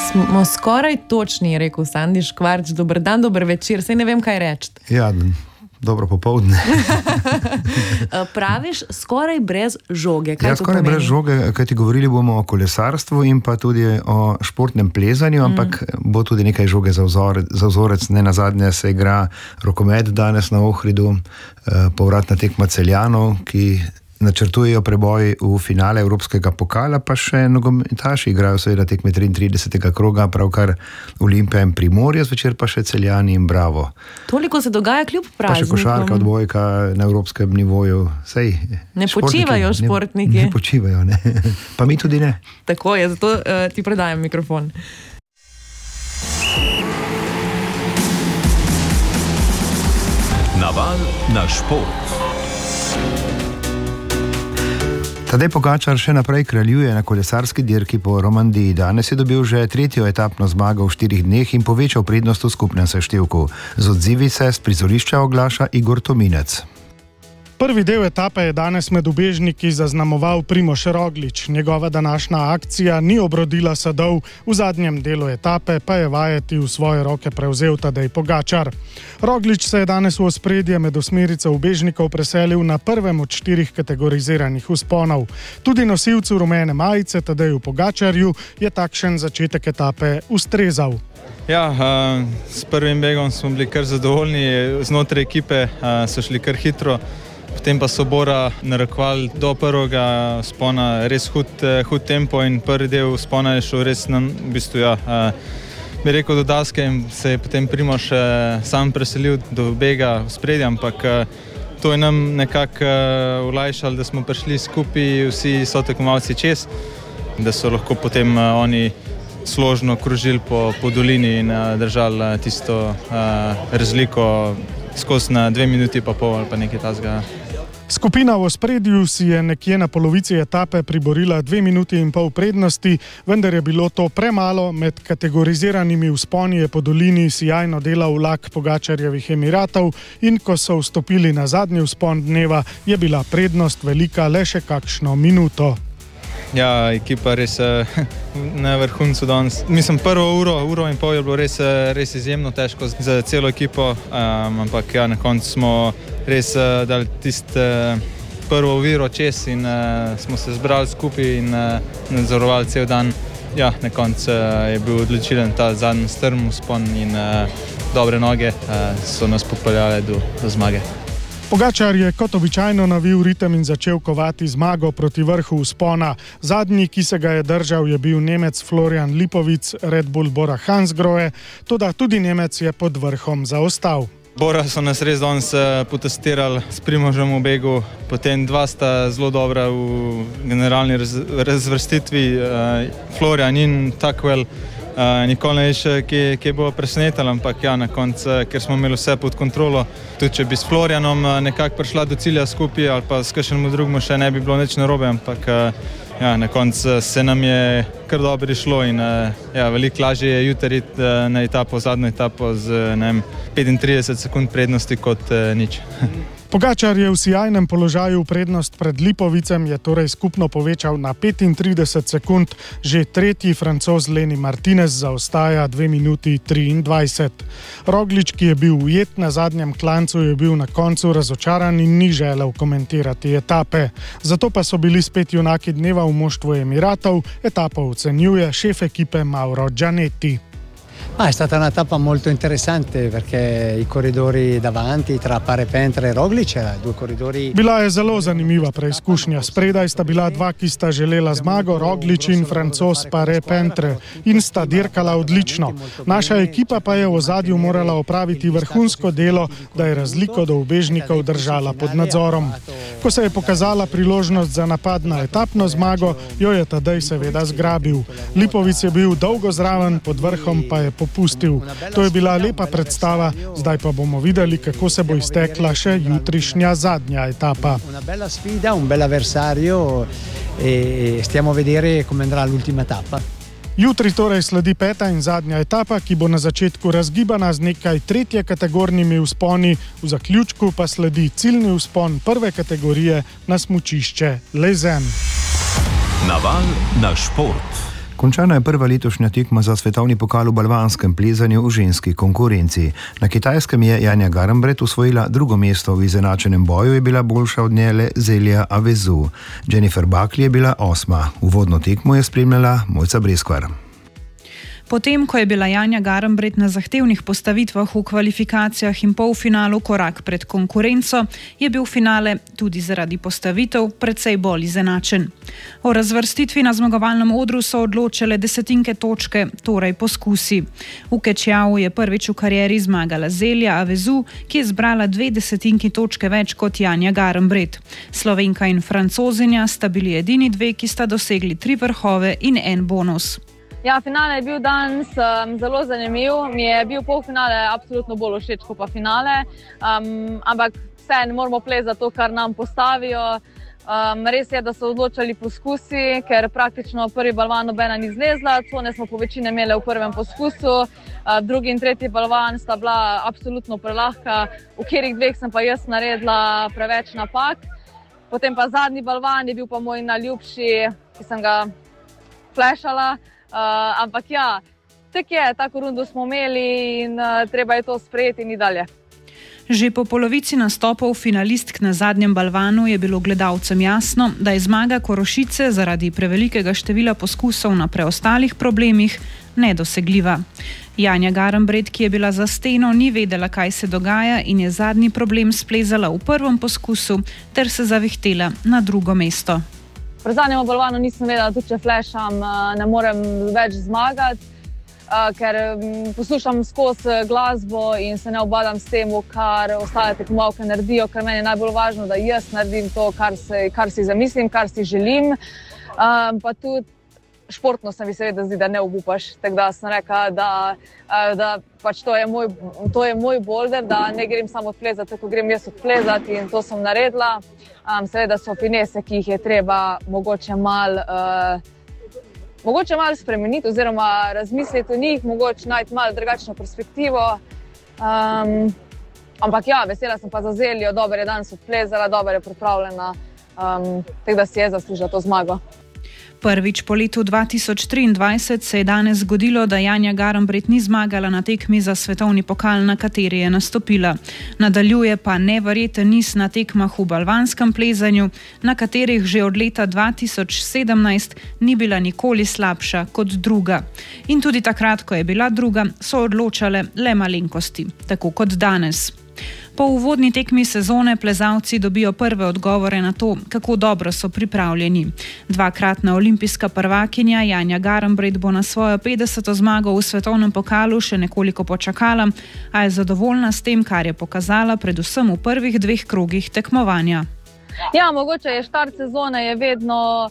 Smo skoraj točni, je rekel Sandi Škvarč. Dober dan, dober večer, saj ne vem, kaj reči. Ja, dobro popoldne. Praviš skoraj brez žoge. Kaj to skoraj pomeni? Brez žoge, kajti govorili bomo o kolesarstvu in pa tudi o športnem plezanju, ampak bo tudi nekaj žoge za vzorec. Ne nazadnje se igra rokomet danes na Ohridu, povratna tekma Celjanov, ki načrtujejo preboj v finale Evropskega pokala, pa še nogometaši igrajo seveda tekme 33. kroga, pravkar Olimpija in Primorje, zvečer pa še Celjani in Bravo. Toliko se dogaja kljub praznikom. Pa še košarka, odbojka na evropskem nivoju. Ne počivajo športniki. Ne počivajo, ne. Pa mi tudi ne. Tako je, zato ti predajam mikrofon. Naval na šport. Tadej Pogačar še naprej kraljuje na kolesarski dirki po Romandiji. Danes je dobil že tretjo etapno zmago v 4 dneh in povečal prednost v skupnem seštevku. Z odzivi se z prizorišča oglaša Igor Tominec. Prvi del etape je danes med ubežniki zaznamoval Primož Roglič. Njegova današnja akcija ni obrodila sadov, v zadnjem delu etape pa je vajeti v svoje roke prevzel Tadej Pogačar. Roglič se je danes v ospredje med osmerico ubežnikov preselil na prvem od 4 kategoriziranih vzponov. Tudi nosilcu rumene majice Tadeju Pogačarju je takšen začetek etape ustrezal. Ja, s prvim begom smo bili kar zadovoljni, znotraj ekipe so šli kar hitro. Potem pa so Bora narekovali do prvega vzpona res hud tempo in prvi del vzpona je šel res bi rekel do daske in se je potem Primož sam preselil do bega v spredje, ampak to je nam nekako olajšalo, da smo prišli skupaj vsi sotekmovalci čez, da so lahko potem oni složno krožili po dolini in držali tisto razliko skozi na 2 minuti pa pol ali pa nekaj tasga. Skupina v ospredju si je nekje na polovici etape priborila 2 minuti in pol prednosti, vendar je bilo to premalo. Med kategoriziranimi vzponi je po dolini sijajno delal vlak Pogačarjevih Emiratov in ko so vstopili na zadnji vzpon dneva, je bila prednost velika le še kakšno minuto. Ja, ekipa res na vrhuncu danes. Mislim, prvo uro in pol je bilo res izjemno težko za celo ekipo, ampak ja, na koncu smo res dali prvo oviro čez in smo se zbrali skupaj in nadzorovali cel dan. Ja, na koncu je bil odločilen ta zadnji strm vzpon in dobre noge so nas popeljale do zmage. Pogačar je kot običajno navil ritem in začel kovati zmago proti vrhu vzpona. Zadnji, ki se ga je držal, je bil Nemec Florian Lipovic, Red Bull Bora Hansgrohe, toda tudi Nemec je pod vrhom zaostal. Bora so nas res danes potestirali s Primožem v begu, potem dva sta zelo dobra v generalni razvrstitvi, Florian in Tuckwell. Nikoli ne veš, kje bo presenetal, ampak ja, na koncu, ker smo imeli vse pod kontrolo, tudi če bi s Florianom nekako prišla do cilja skupaj ali pa s kakšnemu drugemu še ne bi bilo nič narobe, ampak ja, na koncu se nam je kar dobro išlo in ja, veliko lažje je jutri iti na etapo, zadnjo etapo z 35 sekund prednosti kot nič. Pogačar je v sijajnem položaju, prednost pred Lipovicem je torej skupno povečal na 35 sekund, že tretji Francoz Lenny Martinez zaostaja 2 minuti 23. Roglič, ki je bil ujet na zadnjem klancu, je bil na koncu razočaran in ni želel komentirati etape. Zato pa so bili spet junaki dneva v moštvu Emiratov, etapo ocenjuje šef ekipe Mauro Gianetti. È stata una tappa molto interessante perché i corridori davanti tra Pare-Pentre e Roglič, due corridori. Bila je zelo zanimiva preizkušnja. Spredaj sta bila dva, ki sta želela zmago, Roglič in Francoz Pare-Pentre, in sta dirkala odlično. Naša ekipa pa je v ozadju morala opraviti vrhunsko delo, da je razliko do ubežnikov držala pod nadzorom. Ko se je pokazala priložnost za napad na etapno zmago, jo je Tadej seveda zgrabil. Lipovic je bil dolgo zraven, pod vrhom pa je popustil. To je bila lepa predstava, zdaj pa bomo videli, kako se bo iztekla še jutrišnja zadnja etapa. Una bella sfida, un bel avversario e stiamo a vedere come andrà l'ultima tappa. Jutri torej sledi 5. in zadnja etapa, ki bo na začetku razgibana z nekaj tretje kategornimi vzponi, v zaključku pa sledi ciljni vzpon prve kategorije na smučišče Lezen. Naval na šport. Končana je prva letošnja tekma za svetovni pokal v balvanskem plezanju v ženski konkurenci. Na Kitajskem je Janja Garnbret osvojila drugo mesto, v izenačenem boju je bila boljša od nje le Zelja Avezu. Jennifer Buckley je bila 8. Uvodno tekmo je spremljala Mojca Breskvar. Potem, ko je bila Janja Garnbret na zahtevnih postavitvah v kvalifikacijah in polfinalu korak pred konkurenco, je bil finale tudi zaradi postavitev precej bolj izenačen. O razvrstitvi na zmagovalnem odru so odločale desetinke točke, torej poskusi. V Kečjavu je prvič v karieri zmagala Zelja Avezu, ki je zbrala 2 desetinki točke več kot Janja Garnbret. Slovenka in Francozinja sta bili edini dve, ki sta dosegli 3 vrhove in 1 bonus. Ja, finale je bil danes zelo zanimiv. Mi je bil polfinale absolutno bolj všeč kot pa finale, ampak vse ne moramo plezati to, kar nam postavijo. Res je, da so odločali poskusi, ker praktično prvi balvan nobena ni zlezla, cone smo po večini imeli v prvem poskusu, drugi in tretji balvan sta bila absolutno prelahka, v katerih dveh sem pa jaz naredila preveč napak. Potem pa zadnji balvan je bil pa moj najljubši, ki sem ga flešala. Ampak ja, tako je, tako rundo smo imeli in treba je to sprejeti in dalje. Že po polovici nastopov finalistk na zadnjem balvanu je bilo gledalcem jasno, da je zmaga Korošice zaradi prevelikega števila poskusov na preostalih problemih nedosegljiva. Janja Garnbret, ki je bila za steno, ni vedela, kaj se dogaja in je zadnji problem splezala v prvem poskusu ter se zavihtela na drugo mesto. Pri zadnjem balvanu nisem vedela, tudi če flešam, ne morem več zmagati, ker poslušam skozi glasbo in se ne obadam s tem, kar ostale tekmovalke naredijo, ker meni je najbolj važno, da jaz naredim to, kar si zamislim, kar si želim. Pa tudi športno se mi seveda zdi, da ne obupaš, tako da sem rekla, da pač to je moj boulder, da ne grem samo odplezati, tako grem jaz odplezati in to sem naredila. Seveda so finese, ki jih je treba mogoče malo spremeniti oziroma razmisliti o njih, mogoče najti malo drugačno perspektivo. Ampak ja, vesela sem pa za Zeljo, dobro je danes odplezala, dobro je pripravljena, tako da si je zaslužila to zmago. Prvič po letu 2023 se je danes zgodilo, da Janja Garnbret ni zmagala na tekmi za svetovni pokal, na kateri je nastopila. Nadaljuje pa neverjeten niz na tekmah v balvanskem plezanju, na katerih že od leta 2017 ni bila nikoli slabša kot druga. In tudi takrat, ko je bila druga, so odločale le malenkosti, tako kot danes. Po uvodni tekmi sezone plezalci dobijo prve odgovore na to, kako dobro so pripravljeni. Dvakratna olimpijska prvakinja Janja Garnbret bo na svojo 50. zmago v svetovnem pokalu še nekoliko počakala, a je zadovoljna s tem, kar je pokazala predvsem v prvih 2 krogih tekmovanja. Ja, mogoče je štart sezone je vedno,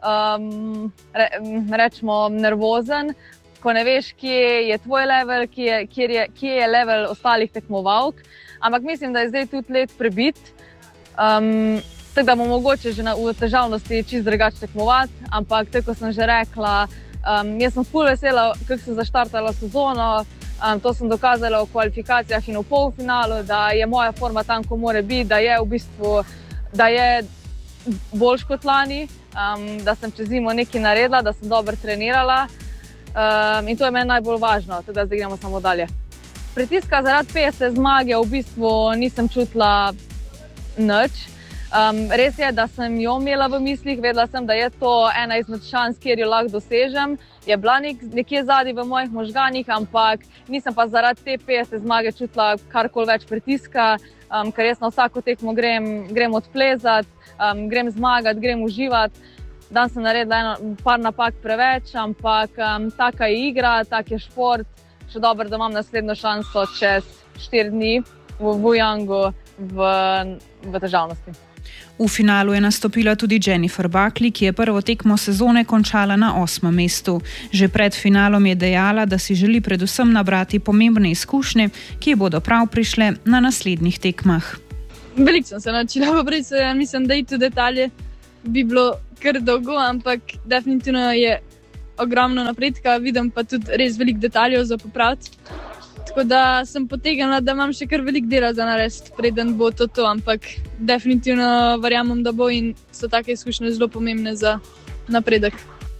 rečemo, nervozen, ko ne veš, kje je tvoj level, kje je level ostalih tekmovalk. Ampak mislim, da je zdaj tudi let prebit, tako da bomo mogoče že v težavnosti čist drugače tekmovati, ampak tako sem že rekla, jaz sem ful vesela, kako sem zaštartala sezono, to sem dokazala v kvalifikacijah in v polfinalu, da je moja forma tam, ko mora biti, da je v bistvu, da je boljš kot lani, da sem čez zimo nekaj naredila, da sem dobro trenirala in to je meni najbolj važno, tako da zdaj gremo samo dalje. Pritiska zaradi 50 zmage v bistvu nisem čutila nič. Res je, da sem jo imela v mislih, vedela sem, da je to ena izmed šans, kjer jo lahko dosežem. Je bila nekje zadaj v mojih možganih, ampak nisem pa zaradi te 50 zmage čutila karkoli več pritiska, ker jaz na vsako tekmo grem odplezati, grem zmagati, grem uživati. Danes sem naredila par napak preveč, ampak taka je igra, tak je šport. Še dobro, da imam naslednjo šanso čez 4 dni v Wuhangu v težavnosti. V finalu je nastopila tudi Jennifer Buckley, ki je prvo tekmo sezone končala na 8. mestu. Že pred finalom je dejala, da si želi predvsem nabrati pomembne izkušnje, ki bodo prav prišle na naslednjih tekmah. Veliko sem se naučila, mislim, da iti v detalje bi bilo kar dolgo, ampak definitivno je ogromno napredka, vidim pa tudi res veliko detaljev za popraviti. Tako da sem potegnila, da imam še kar veliko dela za narediti, preden bo to, ampak definitivno verjamem, da bo in so take izkušnje zelo pomembne za napredek.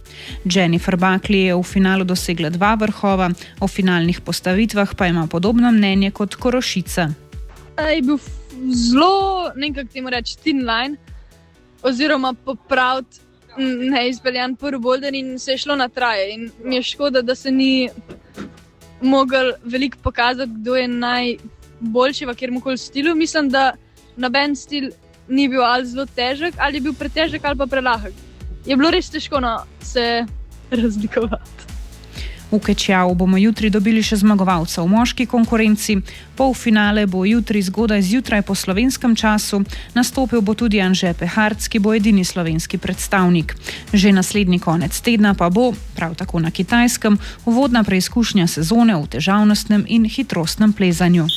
Jennifer Buckley je v finalu dosegla 2 vrhova, o finalnih postavitvah pa ima podobno mnenje kot Korošica. Je bil zelo, nekako temu reči, thin line, oziroma popraviti neizpeljan prvi boulder in se je šlo na traje. In mi je škoda, da se ni mogel veliko pokazati, kdo je najboljši v kjerkoli stilu. Mislim, da noben stil ni bil ali zelo težek, ali je bil pretežek ali pa prelahek. Je bilo res težko se razlikovati. V Kečjavu bomo jutri dobili še zmagovalca v moški konkurenci. Polfinale bo jutri zgodaj zjutraj po slovenskem času. Nastopil bo tudi Anže Peharc, ki bo edini slovenski predstavnik. Že naslednji konec tedna pa bo, prav tako na Kitajskem, uvodna preizkušnja sezone v težavnostnem in hitrostnem plezanju.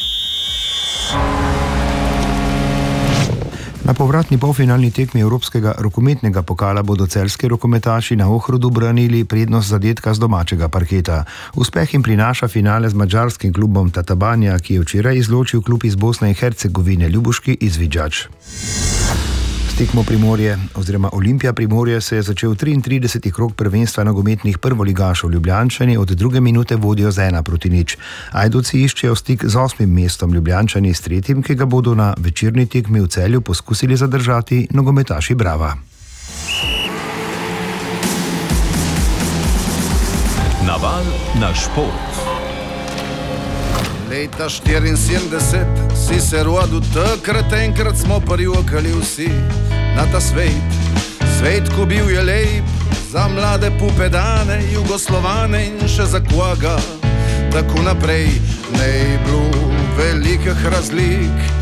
Na povratni polfinalni tekmi Evropskega rokometnega pokala bodo celjski rokometaši na Ohridu branili prednost zadetka z domačega parketa. Uspeh jim prinaša finale z madžarskim klubom Tatabanja, ki je včeraj izločil klub iz Bosne in Hercegovine Ljubuški Izvidžač. S tekmo Primorje oziroma Olimpija Primorje se je začel 33. krog prvenstva nogometnih prvoligašov. Ljubljančani od 2. minute vodijo z 1-0. Ajdovci iščejo stik z 8. mestom, Ljubljančani s 3., ki ga bodo na večerni tekmi v Celju poskusili zadržati nogometaši Brava. Naval na šport. Leta 74 si se rodil, takrat enkrat smo privokali vsi na ta svet. Svet, ko bil je lep za mlade pupedane, Jugoslovane in še za koga. Tako naprej, ne je bilo velikih razlik.